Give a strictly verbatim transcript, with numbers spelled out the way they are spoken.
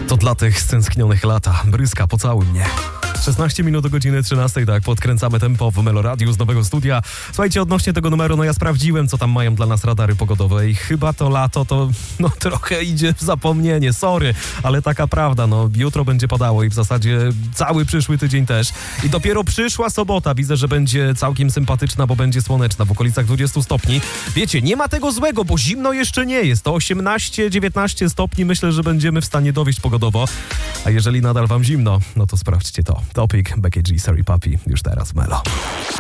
To dla tych stęsknionych lata. Bryska, pocałuj mnie. szesnaście minut do godziny trzynastej, tak, podkręcamy tempo w Meloradiu z nowego studia. Słuchajcie, odnośnie tego numeru, no ja sprawdziłem, co tam mają dla nas radary pogodowe i chyba to lato to, no trochę idzie w zapomnienie, sorry, ale taka prawda, no jutro będzie padało i w zasadzie cały przyszły tydzień też. I dopiero przyszła sobota, widzę, że będzie całkiem sympatyczna, bo będzie słoneczna, w okolicach dwudziestu stopni. Wiecie, nie ma tego złego, bo zimno jeszcze nie jest, to osiemnaście dziewiętnaście stopni, myślę, że będziemy w stanie dowieść pogodowo, a jeżeli nadal wam zimno, no to sprawdźcie to. Topic, Becky G, Sorry Papi, już teraz w Melo.